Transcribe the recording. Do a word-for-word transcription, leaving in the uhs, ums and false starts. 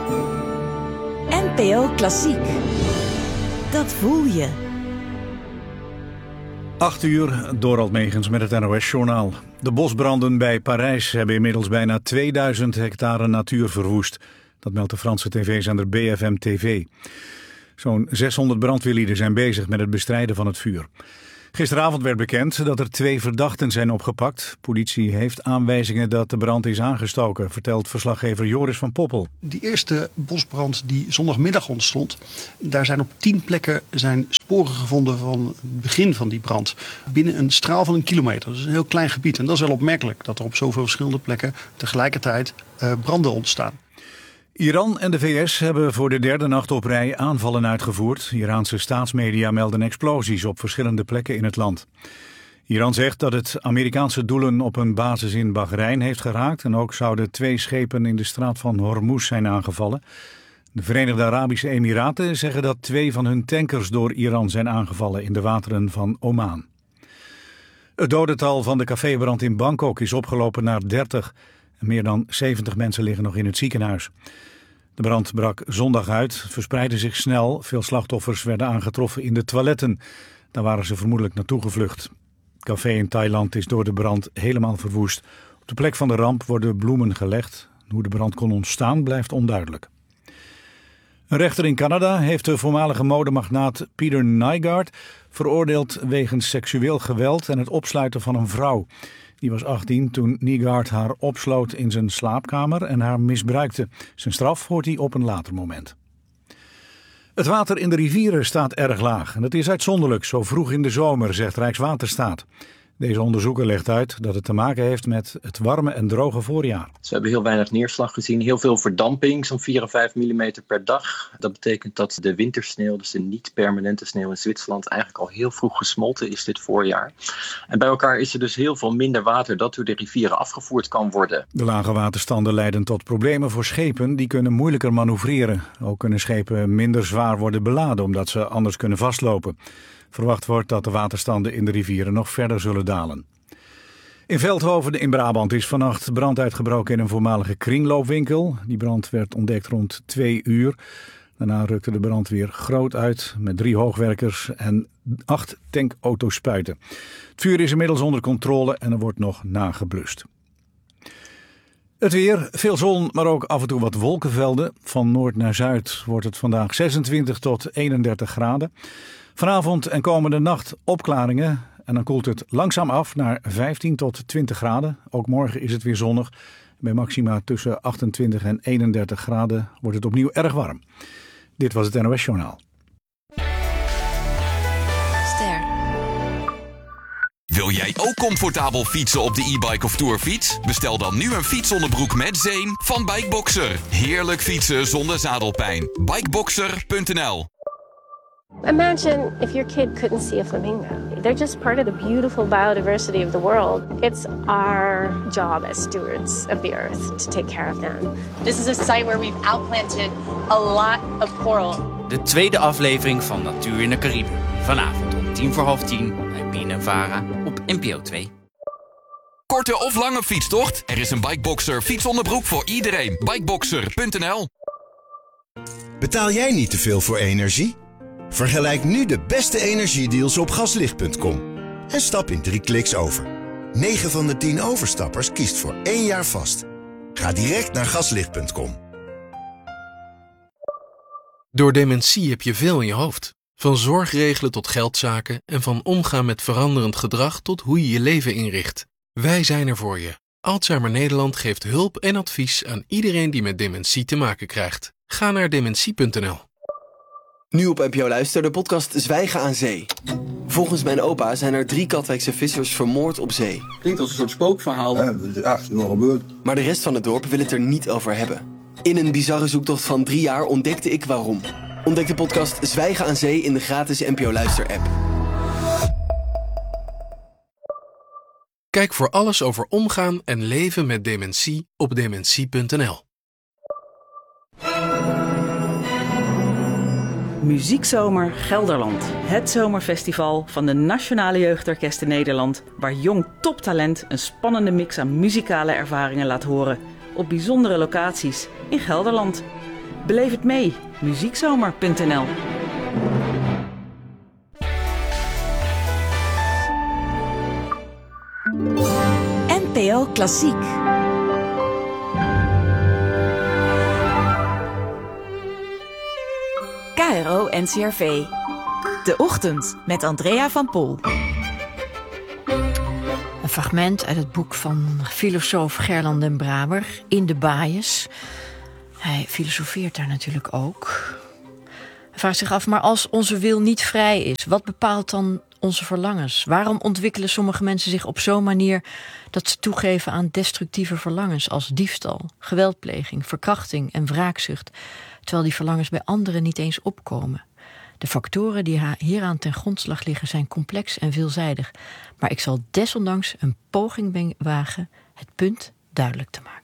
N P O Klassiek. Dat voel je. Acht uur, Dorald Megens met het N O S-journaal. De bosbranden bij Parijs hebben inmiddels bijna tweeduizend hectare natuur verwoest. Dat meldt de Franse tv-zender B F M T V. Zo'n zeshonderd brandweerlieden zijn bezig met het bestrijden van het vuur. Gisteravond werd bekend dat er twee verdachten zijn opgepakt. Politie heeft aanwijzingen dat de brand is aangestoken, vertelt verslaggever Joris van Poppel. Die eerste bosbrand die zondagmiddag ontstond, daar zijn op tien plekken zijn sporen gevonden van het begin van die brand. Binnen een straal van een kilometer. Dat is een heel klein gebied. En dat is wel opmerkelijk dat er op zoveel verschillende plekken tegelijkertijd uh, branden ontstaan. Iran en de V S hebben voor de derde nacht op rij aanvallen uitgevoerd. Iraanse staatsmedia melden explosies op verschillende plekken in het land. Iran zegt dat het Amerikaanse doelen op een basis in Bahrein heeft geraakt. En ook zouden twee schepen in de straat van Hormuz zijn aangevallen. De Verenigde Arabische Emiraten zeggen dat twee van hun tankers door Iran zijn aangevallen in de wateren van Oman. Het dodental van de cafébrand in Bangkok is opgelopen naar dertig. En meer dan zeventig mensen liggen nog in het ziekenhuis. De brand brak zondag uit, verspreidde zich snel. Veel slachtoffers werden aangetroffen in de toiletten. Daar waren ze vermoedelijk naartoe gevlucht. Het café in Thailand is door de brand helemaal verwoest. Op de plek van de ramp worden bloemen gelegd. Hoe de brand kon ontstaan blijft onduidelijk. Een rechter in Canada heeft de voormalige modemagnaat Peter Nygard veroordeeld wegens seksueel geweld en het opsluiten van een vrouw. Die was achttien toen Nygard haar opsloot in zijn slaapkamer en haar misbruikte. Zijn straf hoort hij op een later moment. Het water in de rivieren staat erg laag. En dat is uitzonderlijk, zo vroeg in de zomer, zegt Rijkswaterstaat. Deze onderzoeker legt uit dat het te maken heeft met het warme en droge voorjaar. Dus we hebben heel weinig neerslag gezien, heel veel verdamping, zo'n vier à vijf millimeter per dag. Dat betekent dat de wintersneeuw, dus de niet-permanente sneeuw in Zwitserland, eigenlijk al heel vroeg gesmolten is dit voorjaar. En bij elkaar is er dus heel veel minder water dat door de rivieren afgevoerd kan worden. De lage waterstanden leiden tot problemen voor schepen, die kunnen moeilijker manoeuvreren. Ook kunnen schepen minder zwaar worden beladen, omdat ze anders kunnen vastlopen. Verwacht wordt dat de waterstanden in de rivieren nog verder zullen dalen. In Veldhoven in Brabant is vannacht brand uitgebroken in een voormalige kringloopwinkel. Die brand werd ontdekt rond twee uur. Daarna rukte de brandweer groot uit met drie hoogwerkers en acht tankauto's-spuiten. Het vuur is inmiddels onder controle en er wordt nog nageblust. Het weer, veel zon, maar ook af en toe wat wolkenvelden. Van noord naar zuid wordt het vandaag zesentwintig tot eenendertig graden. Vanavond en komende nacht opklaringen en dan koelt het langzaam af naar vijftien tot twintig graden. Ook morgen is het weer zonnig. Bij maxima tussen achtentwintig en eenendertig graden wordt het opnieuw erg warm. Dit was het N O S-journaal. Ster. Wil jij ook comfortabel fietsen op de e-bike of tourfiets? Bestel dan nu een fietsonderbroek met zeem van Bikeboxer. Heerlijk fietsen zonder zadelpijn. Bikeboxer punt n l. Imagine if your kid couldn't see a flamingo. They're just part of the beautiful biodiversity of the world. It's our job as stewards of the earth to take care of them. This is a site where we've outplanted a lot of coral. De tweede aflevering van Natuur in de Cariben. Vanavond om tien voor half tien bij B N N Vara op N P O twee. Korte of lange fietstocht? Er is een Bikeboxer fietsonderbroek voor iedereen. Bikeboxer punt n l. Betaal jij niet te veel voor energie? Vergelijk nu de beste energiedeals op gaslicht punt com en stap in drie kliks over. negen van de tien overstappers kiest voor één jaar vast. Ga direct naar gaslicht punt com. Door dementie heb je veel in je hoofd. Van zorg regelen tot geldzaken en van omgaan met veranderend gedrag tot hoe je je leven inricht. Wij zijn er voor je. Alzheimer Nederland geeft hulp en advies aan iedereen die met dementie te maken krijgt. Ga naar dementie punt n l. Nu op N P O Luister, de podcast Zwijgen aan Zee. Volgens mijn opa zijn er drie Katwijkse vissers vermoord op zee. Klinkt als een soort spookverhaal. Ja, dat is echt nog gebeurd. Maar de rest van het dorp wil het er niet over hebben. In een bizarre zoektocht van drie jaar ontdekte ik waarom. Ontdek de podcast Zwijgen aan Zee in de gratis N P O Luister app. Kijk voor alles over omgaan en leven met dementie op dementie punt n l. Muziekzomer Gelderland. Het zomerfestival van de Nationale Jeugdorkesten Nederland, waar jong toptalent een spannende mix aan muzikale ervaringen laat horen op bijzondere locaties in Gelderland. Beleef het mee. muziekzomer punt n l. N P O Klassiek. K R O N C R V. De Ochtend met Andrea van Pol. Een fragment uit het boek van filosoof Gerlanden den Braber, In de Bias. Hij filosofeert daar natuurlijk ook. Hij vraagt zich af, maar als onze wil niet vrij is, wat bepaalt dan onze verlangens? Waarom ontwikkelen sommige mensen zich op zo'n manier dat ze toegeven aan destructieve verlangens als diefstal, geweldpleging, verkrachting en wraakzucht, terwijl die verlangens bij anderen niet eens opkomen? De factoren die hieraan ten grondslag liggen zijn complex en veelzijdig, maar ik zal desondanks een poging wagen het punt duidelijk te maken.